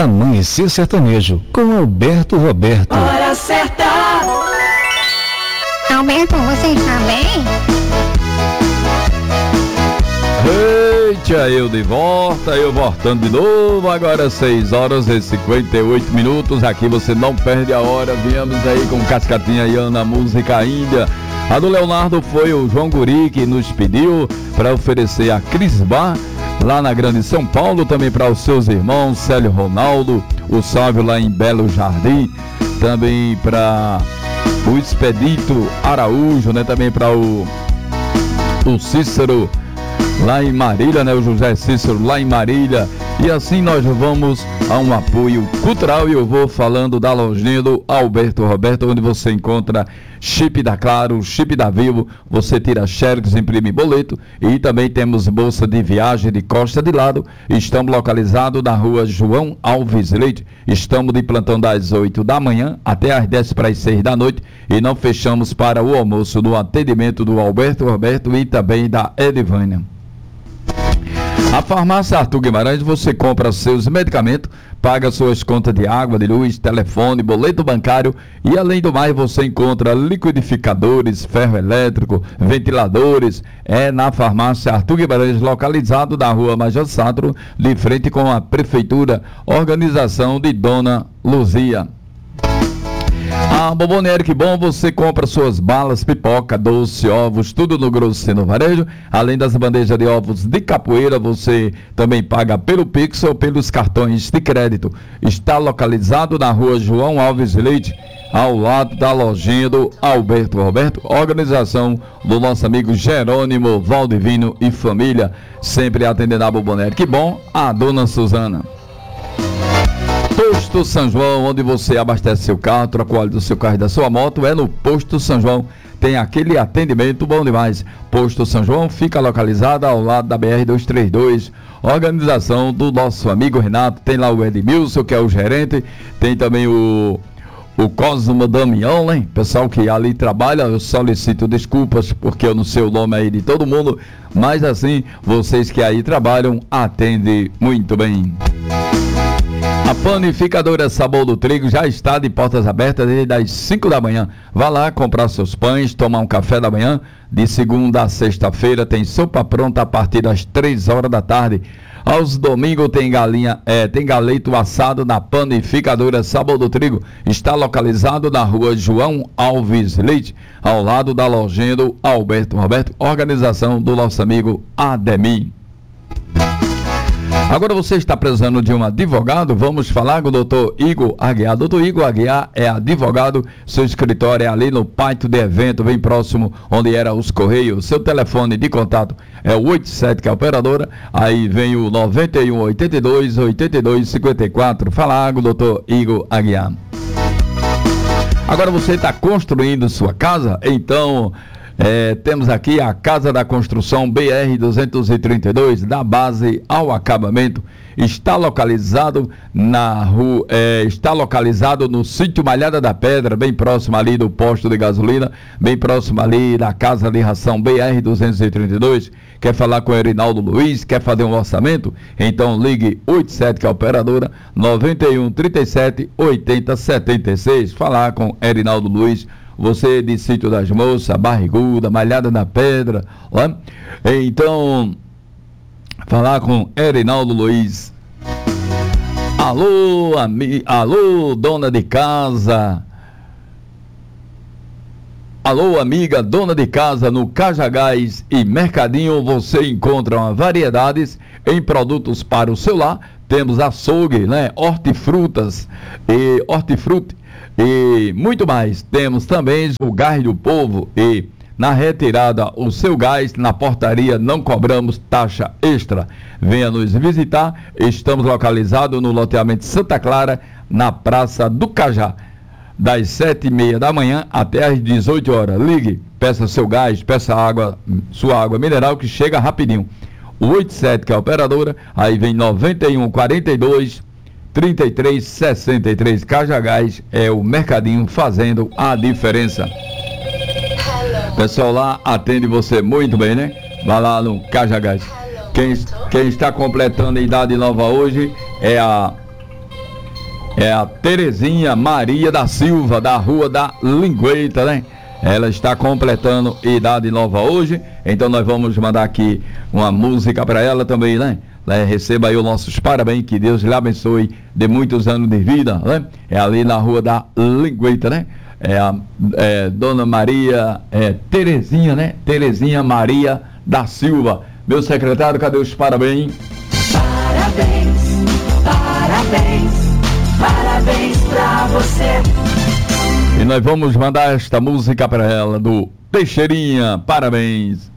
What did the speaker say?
Amanhecer Sertanejo, com Alberto Roberto. Hora certa! Alberto, você está bem? Eita, eu de volta, eu voltando de novo, agora 6 horas e 58 minutos, aqui você não perde a hora, viemos aí com Cascatinha e Ana, música índia. A do Leonardo foi o João Guri que nos pediu para oferecer a Cris Bar, lá na Grande São Paulo, também para os seus irmãos, Célio Ronaldo, o Sávio lá em Belo Jardim, também para o Expedito Araújo, né, também para o Cícero lá em Marília, né, o José Cícero lá em Marília. E assim nós vamos a um apoio cultural e eu vou falando da lojinha do Alberto Roberto, onde você encontra chip da Claro, chip da Vivo, você tira xerox, imprime boleto e também temos bolsa de viagem de Costa de Lado. Estamos localizados na rua João Alves Leite, estamos de plantão das 8 da manhã até as 10 para as 6 da noite e não fechamos para o almoço do atendimento do Alberto Roberto e também da Edivânia. A farmácia Arthur Guimarães, você compra seus medicamentos, paga suas contas de água, de luz, telefone, boleto bancário e além do mais você encontra liquidificadores, ferro elétrico, ventiladores, na farmácia Arthur Guimarães, localizado na rua Major Sátiro, de frente com a prefeitura, organização de Dona Luzia. A Bomboniere Que Bom, você compra suas balas, pipoca, doce, ovos, tudo no grosso e no varejo. Além das bandejas de ovos de capoeira, você também paga pelo Pix ou pelos cartões de crédito. Está localizado na rua João Alves Leite, ao lado da lojinha do Alberto Roberto, organização do nosso amigo Jerônimo Valdivino e família, sempre atendendo a Bomboniere Que Bom, a dona Suzana. Posto São João, onde você abastece seu carro, troca o óleo do seu carro e da sua moto, é no Posto São João. Tem aquele atendimento bom demais. Posto São João fica localizado ao lado da BR-232, organização do nosso amigo Renato. Tem lá o Edmilson, que é o gerente, tem também o Cosmo Damião, né? Pessoal que ali trabalha, eu solicito desculpas porque eu não sei o nome aí de todo mundo, mas assim, vocês que aí trabalham, atendem muito bem. A Panificadora Sabor do Trigo já está de portas abertas desde as 5 da manhã. Vá lá comprar seus pães, tomar um café da manhã. De segunda a sexta-feira tem sopa pronta a partir das 3 horas da tarde. Aos domingos tem tem galeto assado na Panificadora Sabor do Trigo. Está localizado na rua João Alves Leite, ao lado da lojinha do Alberto Roberto, organização do nosso amigo Ademir. Agora você está precisando de um advogado? Vamos falar com o doutor Igor Aguiar. Doutor Igor Aguiar é advogado, seu escritório é ali no Pátio de Evento, bem próximo onde era os Correios. Seu telefone de contato é o 87, que é a operadora, aí vem o 91 82 82 54. Falar com o doutor Igor Aguiar. Agora você está construindo sua casa? Então temos aqui a Casa da Construção BR-232, da base ao acabamento. Está localizado está localizado no sítio Malhada da Pedra, bem próximo ali do posto de gasolina, bem próximo ali da Casa de Ração BR-232. Quer falar com o Erinaldo Luiz? Quer fazer um orçamento? Então ligue 87, que é a operadora, 91 37 80 76. Falar com Erinaldo Luiz. Você de Sítio das Moças, Barriguda, Malhada na Pedra, ó. Então, falar com Erinaldo Luiz. Alô, dona de casa. Alô, amiga dona de casa, no Cajagás e Mercadinho você encontra uma variedades em produtos para o seu lar. Temos açougue, né? Hortifrutas e hortifruti e muito mais. Temos também o Gás do Povo e na retirada o seu gás, na portaria não cobramos taxa extra. Venha nos visitar, estamos localizados no loteamento Santa Clara, na Praça do Cajá, das 7h30 da manhã até as 18 horas. Ligue, peça seu gás, peça água, sua água mineral que chega rapidinho. O 87, que é a operadora, aí vem 91 42 33 63. Cajagás é o mercadinho fazendo a diferença. Pessoal lá atende você muito bem, né? Vai lá no Cajagás. Quem está completando a idade nova hoje é a É a Terezinha Maria da Silva, da Rua da Lingueira, né? Ela está completando idade nova hoje, então nós vamos mandar aqui uma música para ela também, né? Receba aí os nossos parabéns, que Deus lhe abençoe de muitos anos de vida, né? É ali na Rua da Lingueira, né? Dona Maria, Terezinha, né? Terezinha Maria da Silva. Meu secretário, cadê os parabéns? Parabéns, parabéns, parabéns pra você. E nós vamos mandar esta música para ela, do Teixeirinha. Parabéns.